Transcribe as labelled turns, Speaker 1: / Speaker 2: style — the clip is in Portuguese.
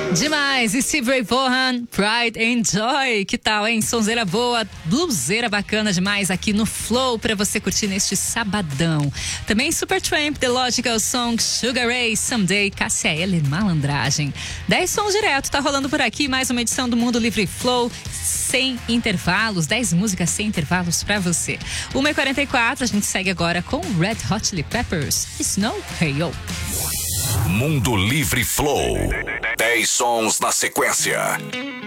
Speaker 1: Demais, Steve Ray Vaughan, Pride and Joy, que tal, hein? Sonzeira boa, bluseira bacana demais aqui no Flow pra você curtir neste sabadão. Também Supertramp, The Logical Song, Sugar Ray, Someday, Cássia Eller, Malandragem. 10 sons direto, tá rolando por aqui, mais uma edição do Mundo Livre Flow, sem intervalos, 10 músicas sem intervalos pra você. 1h44, a gente segue agora com Red Hot Chili Peppers, Snow Hail.
Speaker 2: Mundo Livre Flow. 10 sons na sequência.